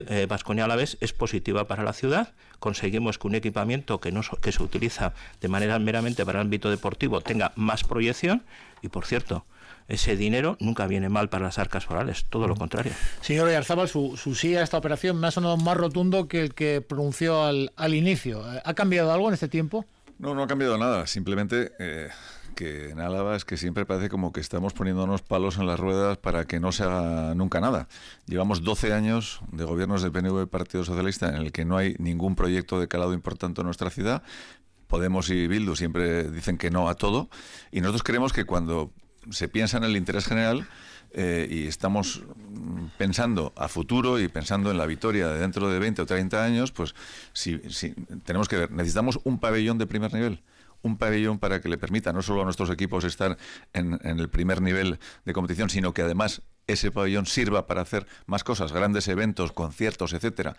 Baskonia Alavés es positiva para la ciudad. Conseguimos que un equipamiento que se utiliza de manera meramente para el ámbito deportivo tenga más proyección y, por cierto, ese dinero nunca viene mal para las arcas forales, todo lo contrario. Señor Oyarzábal, su sí a esta operación me ha sonado más rotundo que el que pronunció al inicio. ¿Ha cambiado algo en este tiempo? No, no ha cambiado nada, simplemente que en Álava es que siempre parece como que estamos poniéndonos palos en las ruedas para que no se haga nunca nada. Llevamos 12 años de gobiernos del PNV y Partido Socialista en el que no hay ningún proyecto de calado importante en nuestra ciudad. Podemos y Bildu siempre dicen que no a todo, y nosotros creemos que cuando se piensa en el interés general y estamos pensando a futuro y pensando en la Vitoria de dentro de 20 o 30 años, pues si tenemos que ver, necesitamos un pabellón de primer nivel, un pabellón para que le permita no solo a nuestros equipos estar en el primer nivel de competición, sino que además ese pabellón sirva para hacer más cosas, grandes eventos, conciertos, etcétera,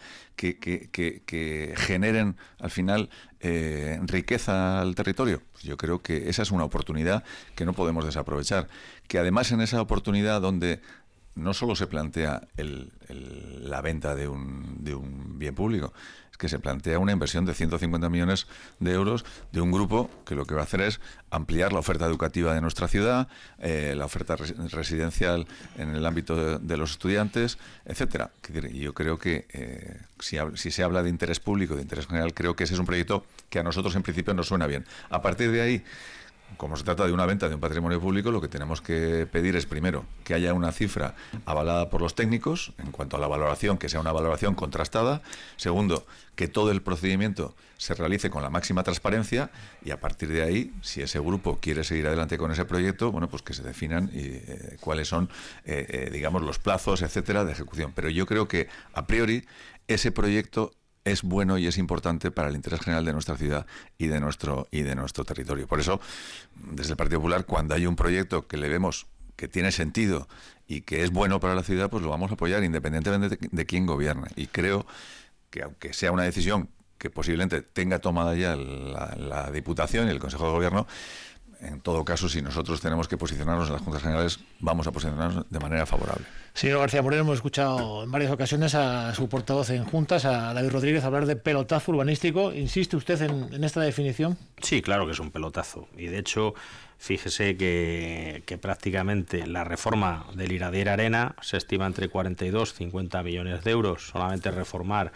que generen al final riqueza al territorio. Pues yo creo que esa es una oportunidad que no podemos desaprovechar. Que además en esa oportunidad donde no solo se plantea la venta de un bien público, es que se plantea una inversión de 150 millones de euros de un grupo que lo que va a hacer es ampliar la oferta educativa de nuestra ciudad, la oferta residencial en el ámbito de los estudiantes, etcétera. Y yo creo que si se habla de interés público, de interés general, creo que ese es un proyecto que a nosotros en principio nos suena bien. A partir de ahí, como se trata de una venta de un patrimonio público, lo que tenemos que pedir es, primero, que haya una cifra avalada por los técnicos, en cuanto a la valoración, que sea una valoración contrastada. Segundo, que todo el procedimiento se realice con la máxima transparencia, y a partir de ahí, si ese grupo quiere seguir adelante con ese proyecto, bueno, pues que se definan cuáles son, digamos, los plazos, etcétera, de ejecución. Pero yo creo que, a priori, ese proyecto es bueno y es importante para el interés general de nuestra ciudad y de nuestro territorio. Por eso, desde el Partido Popular, cuando hay un proyecto que le vemos que tiene sentido y que es bueno para la ciudad, pues lo vamos a apoyar independientemente de quién gobierne. Y creo que, aunque sea una decisión que posiblemente tenga tomada ya la Diputación y el Consejo de Gobierno, en todo caso, si nosotros tenemos que posicionarnos en las Juntas Generales, vamos a posicionarnos de manera favorable. Señor García Moreno, hemos escuchado en varias ocasiones a su portavoz en Juntas, a David Rodríguez, hablar de pelotazo urbanístico. ¿Insiste usted en esta definición? Sí, claro que es un pelotazo. Y de hecho, fíjese que prácticamente la reforma del Iradier Arena se estima entre 42 y 50 millones de euros. Solamente reformar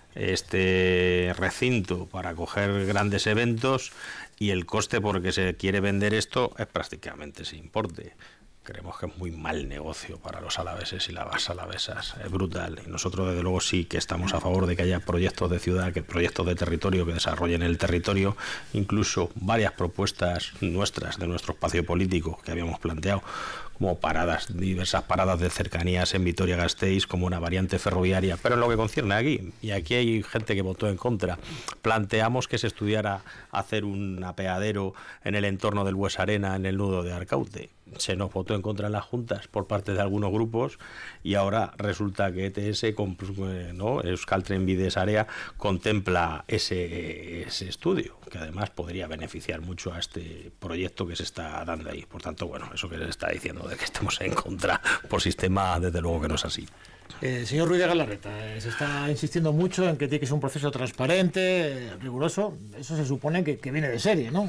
este recinto para acoger grandes eventos, y el coste por el que se quiere vender esto es prácticamente sin importe. Creemos que es muy mal negocio para los alaveses y las alavesas, es brutal. Y nosotros, desde luego, sí que estamos a favor de que haya proyectos de ciudad, que proyectos de territorio que desarrollen el territorio, incluso varias propuestas nuestras, de nuestro espacio político, que habíamos planteado, como diversas paradas de cercanías en Vitoria-Gasteiz, como una variante ferroviaria. Pero en lo que concierne aquí, y aquí hay gente que votó en contra, planteamos que se estudiara hacer un apeadero en el entorno del Bues Arena, en el nudo de Arkaute. Se nos votó en contra en las juntas por parte de algunos grupos, y ahora resulta que ETS, Euskaltrenbide Sarea, contempla ese estudio, que además podría beneficiar mucho a este proyecto que se está dando ahí. Por tanto, bueno, eso que se está diciendo de que estemos en contra por sistema, desde luego que no es así. Señor Ruiz de Galarreta, se está insistiendo mucho en que tiene que ser un proceso transparente, riguroso. Eso se supone que viene de serie, ¿no?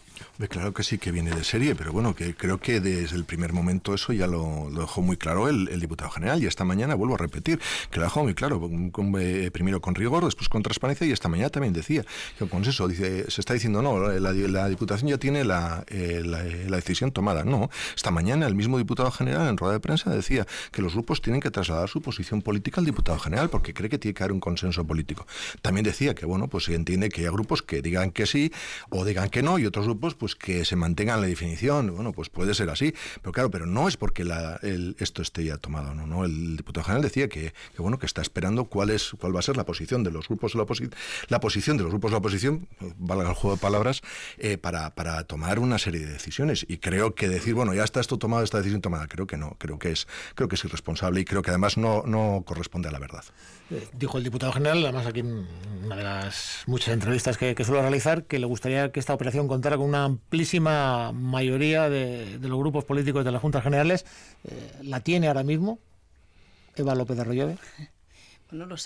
Claro que sí, que viene de serie, pero bueno, que creo que desde el primer momento eso ya lo dejó muy claro el diputado general, y esta mañana, vuelvo a repetir, que lo dejó muy claro, primero con rigor, después con transparencia, y esta mañana también decía que el consenso, se está diciendo, no, la Diputación ya tiene la decisión tomada. No, esta mañana el mismo diputado general en rueda de prensa decía que los grupos tienen que trasladar su posición política al diputado general, porque cree que tiene que haber un consenso político. También decía que, bueno, pues se entiende que haya grupos que digan que sí o digan que no, y otros grupos pues que se mantengan la definición. Bueno, pues puede ser así, pero claro, pero no es porque esto esté ya tomado, no. El diputado general decía que bueno, que está esperando cuál va a ser la posición de los grupos de la posición de los grupos de la oposición, valga el juego de palabras, para tomar una serie de decisiones. Y creo que decir, bueno, ya está esto tomado, esta decisión tomada, creo que no, creo que es irresponsable, y creo que además no corresponde a la verdad. Dijo el diputado general, además aquí en una de las muchas entrevistas que suelo realizar, que le gustaría que esta operación contara con una amplísima mayoría de los grupos políticos de las Juntas Generales. ¿La tiene ahora mismo Eva López de Arroyave? No lo sé.